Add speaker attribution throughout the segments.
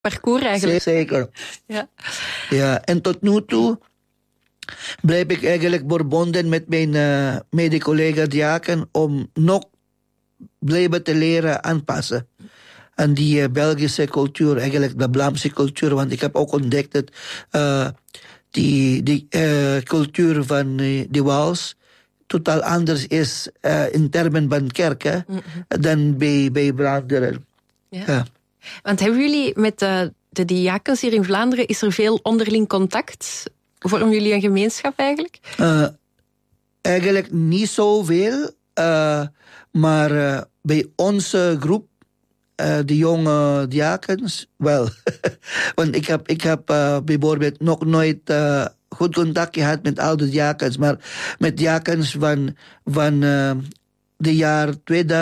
Speaker 1: parcours eigenlijk.
Speaker 2: Zeker.
Speaker 1: Ja.
Speaker 2: Ja, en tot nu toe blijf ik eigenlijk verbonden met mijn mede-collega diaken om nog blijven te leren aanpassen aan die Belgische cultuur, eigenlijk de Vlaamse cultuur. Want ik heb ook ontdekt dat die cultuur van de Waals totaal anders is in termen van kerk dan bij Vlaanderen.
Speaker 1: Ja.
Speaker 2: Ja.
Speaker 1: Want hebben jullie met de diakens hier in Vlaanderen, is er veel onderling contact? Vormen jullie een gemeenschap eigenlijk?
Speaker 2: Eigenlijk niet zoveel, maar bij onze groep, de jonge diakens, wel. Want ik heb bijvoorbeeld nog nooit goed contact gehad met al de diakens, maar met diakens van de jaar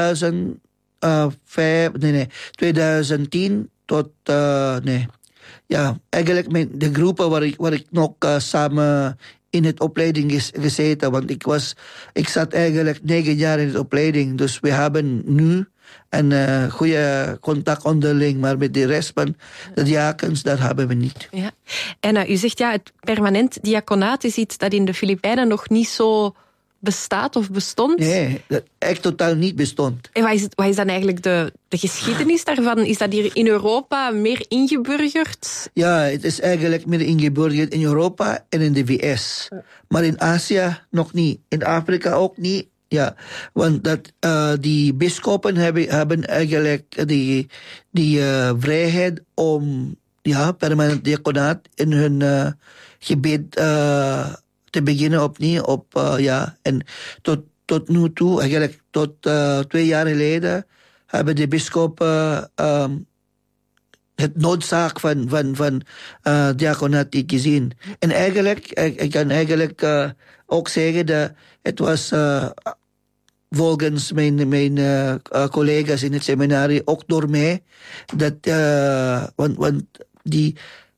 Speaker 2: 2010 tot ja, eigenlijk de groepen waar ik nog samen in het opleiding is gezeten. Want ik zat eigenlijk 9 jaar in de opleiding. Dus we hebben nu een goede contact onderling. Maar met de rest van de diakens, dat hebben we niet.
Speaker 1: Ja. En u zegt ja, het permanent diaconaat is iets dat in de Filipijnen nog niet zo bestaat of bestond?
Speaker 2: Nee, dat echt totaal niet bestond.
Speaker 1: En wat is dan eigenlijk de geschiedenis daarvan? Is dat hier in Europa meer ingeburgerd?
Speaker 2: Ja, het is eigenlijk meer ingeburgerd in Europa en in de VS. Maar in Azië nog niet. In Afrika ook niet. Ja, want die bisschoppen hebben eigenlijk die vrijheid om permanent diaconaat in hun gebied te beginnen opnieuw. En tot nu toe, eigenlijk tot 2 jaar geleden, hebben de bisschoppen het noodzaak van diaconaat gezien. En eigenlijk, ik kan eigenlijk ook zeggen dat het was volgens mijn collega's in het seminarie ook door mij, dat, want die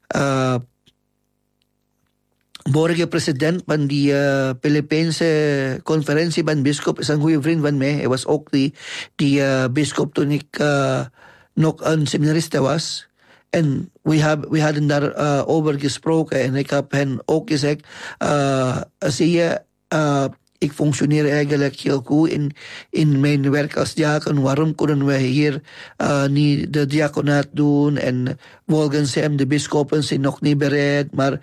Speaker 2: vorige president van die Filipijnse conferentie van bischop is een goede vriend van mij. Hij was ook die bischop toen ik nog een seminariste was. En we hadden daar over gesproken. En ik heb hen ook gezegd, zie je, ik functioneer eigenlijk heel goed in mijn werk als diaken. Waarom kunnen we hier niet de diaconaat doen? En volgens hem, de bisschoppen zijn nog niet bereid. Maar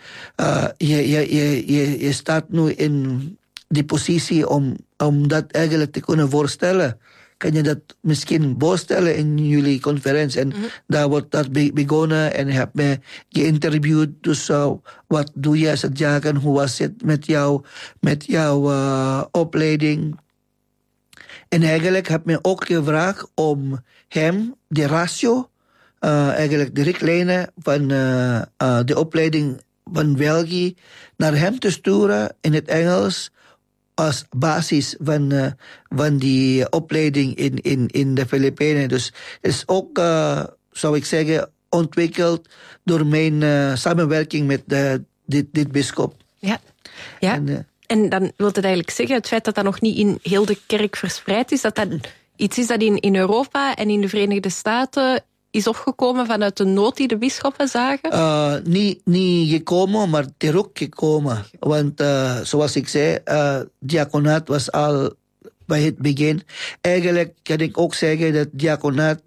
Speaker 2: je staat nu in die positie om dat eigenlijk te kunnen voorstellen. Kan je dat misschien voorstellen in jullie conferentie? En daar wordt dat begonnen en heb me geïnterviewd. Dus wat doe je als een diaken? Hoe was het met jouw opleiding? En eigenlijk heb me ook gevraagd om hem de ratio, eigenlijk de richtlijnen van de opleiding van België, naar hem te sturen in het Engels, als basis van die opleiding in de Filipijnen. Dus het is ook, zou ik zeggen, ontwikkeld door mijn samenwerking met dit bischop.
Speaker 1: Ja. En dan wil het eigenlijk zeggen, het feit dat dat nog niet in heel de kerk verspreid is, dat iets is dat in Europa en in de Verenigde Staten is opgekomen vanuit de nood die de bisschoppen zagen?
Speaker 2: Niet gekomen, maar teruggekomen. Want zoals ik zei, diaconaat was al bij het begin. Eigenlijk kan ik ook zeggen dat diaconaat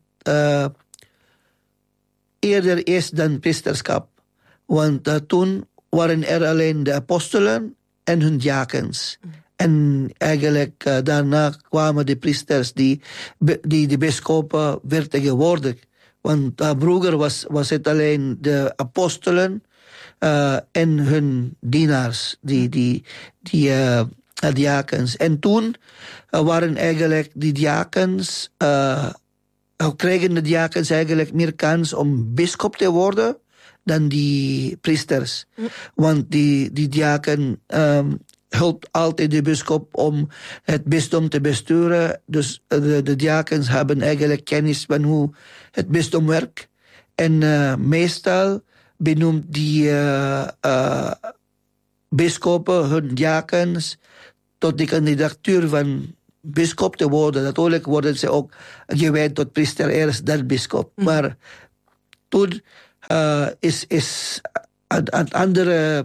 Speaker 2: eerder is dan priesterschap. Want toen waren er alleen de apostelen en hun diakens. En eigenlijk daarna kwamen de priesters die de bisschoppen werden geworden. Want vroeger was het alleen de apostelen en hun dienaars, die diakens. En toen waren eigenlijk die diakens, kregen de diakens eigenlijk meer kans om bischop te worden dan die priesters. Want die diaken helpt altijd de bischop om het bisdom te besturen. Dus de diakens hebben eigenlijk kennis van hoe het bisdom werkt. En meestal benoemt die bisschoppen hun diakens tot de kandidatuur van bischop te worden. Natuurlijk worden ze ook gewijd tot priester eerst dan bischop. Maar toen is een andere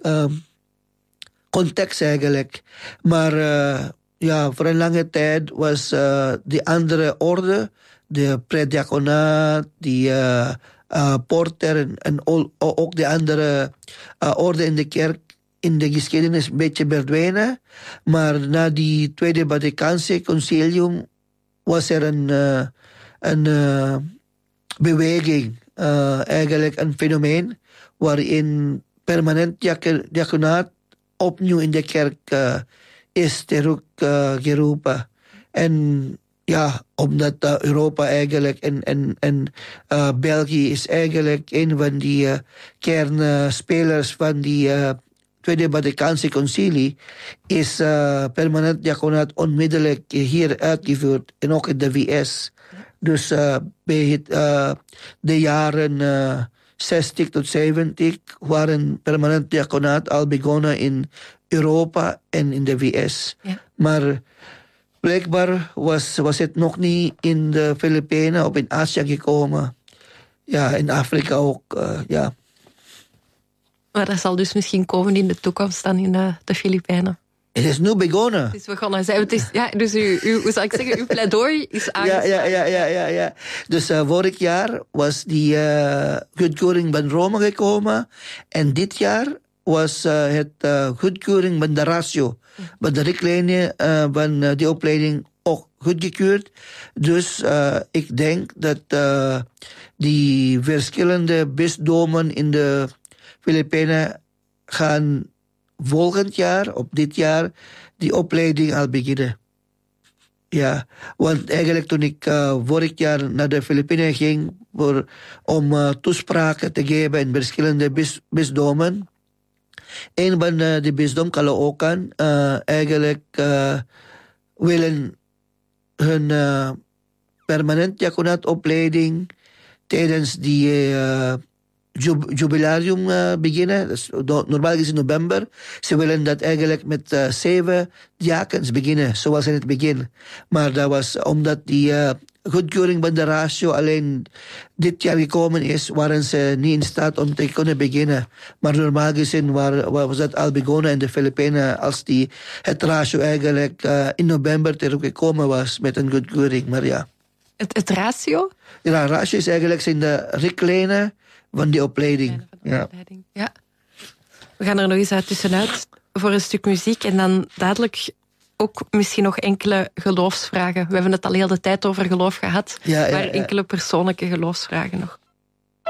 Speaker 2: context eigenlijk. Maar voor een lange tijd was die andere orde, de prediaconaat, die porter en ook de andere orde in de kerk in de geschiedenis een beetje verdwenen. Maar na die Tweede Vaticaanse Concilium was er een beweging, eigenlijk een fenomeen, waarin permanent diaconaat opnieuw in de kerk is teruggeroepen. En omdat Europa eigenlijk en België is eigenlijk een van die kernspelers van die Tweede Vaticaanse Concilie, is permanent diaconaat onmiddellijk hier uitgevoerd en ook in de VS. Dus bij de jaren 60 tot 70 waren permanent diaconaat al begonnen in Europa en in de VS. Ja. Maar blijkbaar was het nog niet in de Filipijnen of in Azië gekomen. Ja, in Afrika ook,
Speaker 1: Maar dat zal dus misschien komen in de toekomst dan in de Filipijnen.
Speaker 2: Het is nu begonnen.
Speaker 1: Het is begonnen. Dus hoe zal ik zeggen, uw pleidooi is aangestaan.
Speaker 2: Ja. Dus vorig jaar was die goedkeuring van Rome gekomen. En dit jaar was het goedkeuring van de ratio. Van de richtlijnen van die opleiding ook goedgekeurd. Dus ik denk dat die verschillende bisdomen in de Filipijnen gaan volgend jaar, op dit jaar, die opleiding al beginnen. Ja, want eigenlijk toen ik vorig jaar naar de Filipijnen ging om toespraken te geven in verschillende bisdomen. Een van de bisdom, Caloocan, eigenlijk willen hun permanent diaconaatopleiding tijdens die jubilarium beginnen. Dus normaal is in november. Ze willen dat eigenlijk met 7 diakens beginnen, zoals in het begin. Maar dat was omdat die goedkeuring van de ratio alleen dit jaar gekomen is, waren ze niet in staat om te kunnen beginnen. Maar normaal gezien was dat al begonnen in de Filipijnen als het ratio eigenlijk in november teruggekomen was met een goedkeuring. Maar ja.
Speaker 1: Het ratio?
Speaker 2: Ja, ratio is eigenlijk zijn de richtlijnen van die opleiding. Ja.
Speaker 1: We gaan er nog eens tussenuit voor een stuk muziek en dan dadelijk ook misschien nog enkele geloofsvragen. We hebben het al heel de tijd over geloof gehad, maar enkele persoonlijke geloofsvragen nog.